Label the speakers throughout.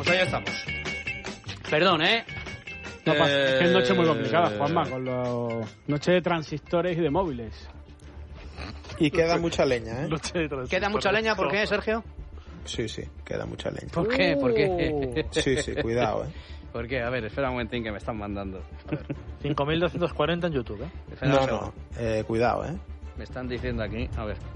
Speaker 1: ahí estamos. Perdón,
Speaker 2: No, es que es noche muy complicada, Juanma, con los noche de transistores y de móviles.
Speaker 3: Y queda mucha leña, ¿eh?
Speaker 1: ¿Queda mucha leña? ¿Por qué, Sergio?
Speaker 3: Sí, queda mucha leña.
Speaker 1: ¿Por qué? ¿Por qué?
Speaker 3: Sí, cuidado, ¿eh?
Speaker 1: ¿Por qué? A ver, espera un momentín que me están mandando.
Speaker 4: 5.240 en YouTube, ¿eh?
Speaker 1: Espera un
Speaker 3: No,
Speaker 1: segundo.
Speaker 3: cuidado, ¿eh?
Speaker 1: Me están diciendo aquí, a ver.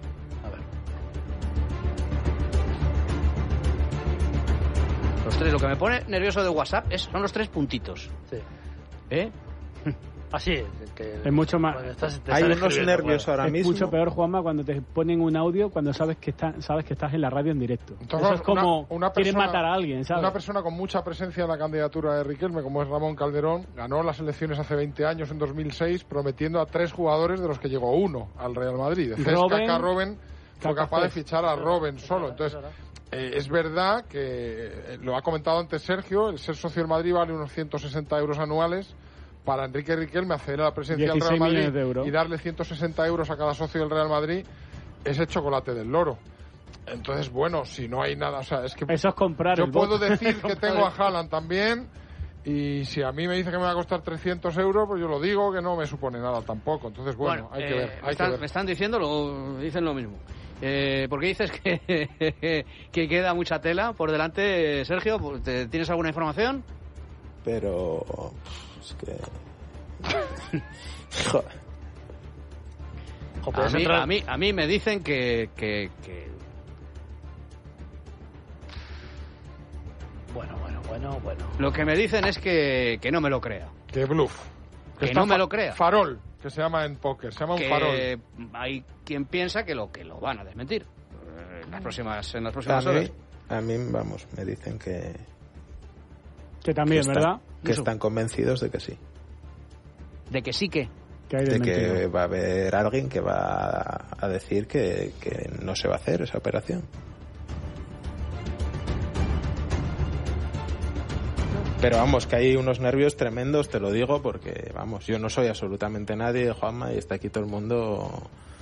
Speaker 1: Los tres, lo que me pone nervioso de WhatsApp son los 3 puntitos.
Speaker 4: Sí.
Speaker 1: ¿Eh?
Speaker 4: Así es.
Speaker 2: Es mucho más.
Speaker 3: Hay unos nervios ahora mismo.
Speaker 2: Es mucho peor, Juanma, cuando te ponen un audio cuando sabes que estás en la radio en directo.
Speaker 5: Entonces,
Speaker 2: eso es como
Speaker 5: una
Speaker 2: quieren
Speaker 5: persona,
Speaker 2: matar a alguien, ¿sabes?
Speaker 5: Una persona con mucha presencia en la candidatura de Riquelme, como es Ramón Calderón, ganó las elecciones hace 20 años, en 2006, prometiendo a 3 jugadores de los que llegó uno al Real Madrid. De Robben fue capaz de fichar a Robben solo. Entonces, es verdad que, lo ha comentado antes Sergio, el ser socio del Madrid vale unos 160 euros anuales. Para Enrique Riquelme acceder a la presidencia del Real Madrid y darle 160 euros a cada socio del Real Madrid es el chocolate del loro. Entonces, bueno, si no hay nada, o sea, es que
Speaker 2: eso es comprar.
Speaker 5: Yo puedo decir que tengo a Haaland también, y si a mí me dice que me va a costar 300 euros, pues yo lo digo, que no me supone nada tampoco. Entonces, bueno, hay que ver.
Speaker 1: Me están diciendo, dicen lo mismo. ¿Por qué dices que queda mucha tela por delante, Sergio? ¿Tienes alguna información?
Speaker 3: Pero es que Joder.
Speaker 1: A mí me dicen que...
Speaker 4: Bueno.
Speaker 1: Lo que me dicen es que no me lo crea.
Speaker 5: Que bluff.
Speaker 1: Que no me lo crea.
Speaker 5: Farol, que se llama en póker, se llama un farol.
Speaker 1: Hay quien piensa que lo van a desmentir en las próximas horas.
Speaker 3: A mí, vamos, me dicen que
Speaker 2: también, ¿verdad?
Speaker 3: Que están convencidos de que sí.
Speaker 1: ¿De que sí que?
Speaker 3: De que va a haber alguien que va a decir que no se va a hacer esa operación. Pero vamos, que hay unos nervios tremendos, te lo digo, porque vamos, yo no soy absolutamente nadie, Juanma, y está aquí todo el mundo